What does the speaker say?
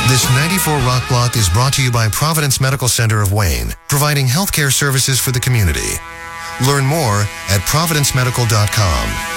This 94 Rock Block is brought to you by Providence Medical Center of Wayne, providing healthcare services for the community. Learn more at providencemedical.com.